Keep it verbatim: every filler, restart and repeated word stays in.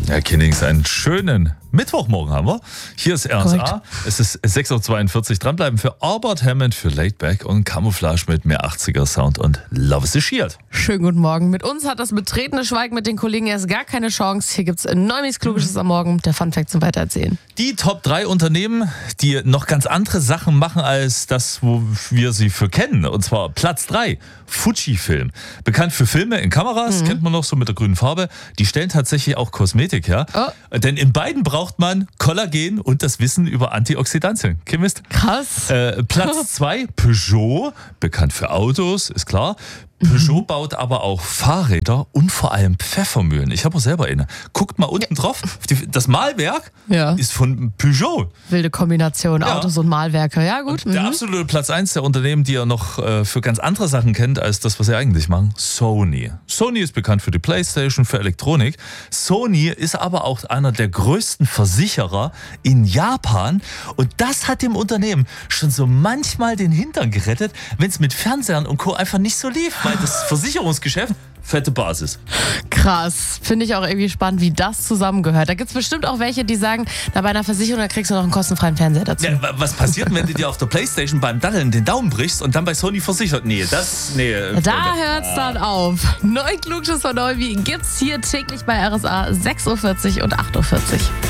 Herr Kinnings, einen schönen Mittwochmorgen haben wir. Hier ist R S A. Korrekt. Es ist sechs Uhr zweiundvierzig. Dranbleiben für Albert Hammond, für Laidback und Camouflage mit mehr achtziger Sound und Love is the Shield. Schönen guten Morgen. Mit uns hat das betretene Schweigen mit den Kollegen erst gar keine Chance. Hier gibt's Neumis Kluges am Morgen, der Funfact zum Weitererzählen. Die Top drei Unternehmen, die noch ganz andere Sachen machen als das, wo wir sie für kennen. Und zwar Platz drei, Fujifilm. Bekannt für Filme in Kameras, kennt man noch so mit der grünen Farbe. Die stellen tatsächlich auch Kosmetik her. Oh. Denn in beiden braucht man Kollagen und das Wissen über Antioxidantien. Kim Mist. Krass. Äh, Platz zwei, Peugeot. Bekannt für Autos, ist klar. Peugeot baut aber auch Fahrräder und vor allem Pfeffermühlen. Ich habe auch selber eine. Guckt mal unten drauf. Die, das Mahlwerk Ja. ist von Peugeot. Wilde Kombination, Ja. Autos und Mahlwerke. Ja, gut. Der Mhm. absolute Platz eins der Unternehmen, die ihr noch äh, für ganz andere Sachen kennt, als das, was sie eigentlich machen, Sony. Sony ist bekannt für die Playstation, für Elektronik. Sony ist aber auch einer der größten Versicherer in Japan. Und das hat dem Unternehmen schon so manchmal den Hintern gerettet, wenn es mit Fernsehern und Co. einfach nicht so lief. Weil das Versicherungsgeschäft, fette Basis. Krass. Finde ich auch irgendwie spannend, wie das zusammengehört. Da gibt's bestimmt auch welche, die sagen, na, bei einer Versicherung, da kriegst du noch einen kostenfreien Fernseher dazu. Ja, wa- was passiert, wenn du dir auf der Playstation beim Daddeln den Daumen brichst und dann bei Sony versichert? Nee, das, nee. Da Freunde. hört's dann auf. Neu Klugschiss von Neuwi gibt's hier täglich bei R S A sechs Uhr vierzig und acht Uhr vierzig.